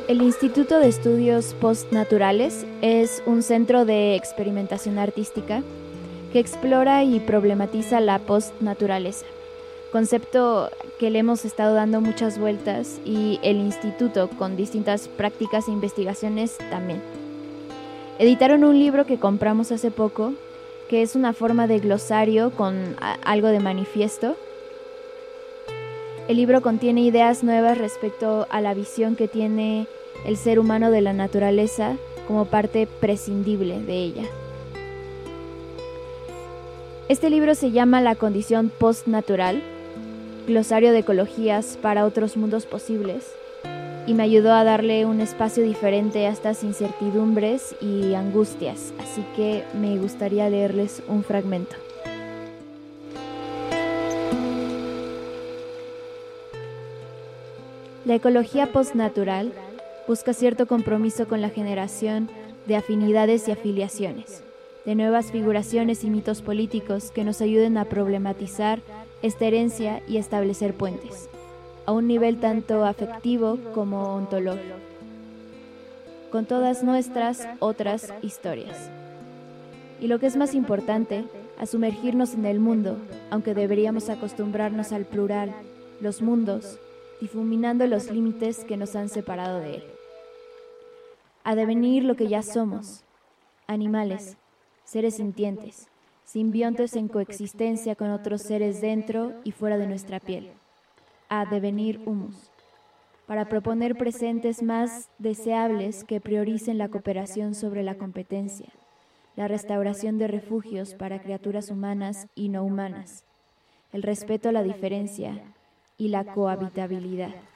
El Instituto de Estudios Postnaturales es un centro de experimentación artística que explora y problematiza la postnaturaleza, concepto que le hemos estado dando muchas vueltas, y el instituto, con distintas prácticas e investigaciones, también. Editaron un libro que compramos hace poco, que es una forma de glosario con algo de manifiesto. El libro contiene ideas nuevas respecto a la visión que tiene el ser humano de la naturaleza como parte prescindible de ella. Este libro se llama La condición postnatural, glosario de ecologías para otros mundos posibles, y me ayudó a darle un espacio diferente a estas incertidumbres y angustias, así que me gustaría leerles un fragmento. La ecología postnatural busca cierto compromiso con la generación de afinidades y afiliaciones, de nuevas figuraciones y mitos políticos que nos ayuden a problematizar esta herencia y establecer puentes, a un nivel tanto afectivo como ontológico, con todas nuestras otras historias. Y lo que es más importante, a sumergirnos en el mundo, aunque deberíamos acostumbrarnos al plural, los mundos, difuminando los límites que nos han separado de él. A devenir lo que ya somos, animales, seres sintientes, simbiontes en coexistencia con otros seres dentro y fuera de nuestra piel. A devenir humus, para proponer presentes más deseables que prioricen la cooperación sobre la competencia, la restauración de refugios para criaturas humanas y no humanas, el respeto a la diferencia y la cohabitabilidad.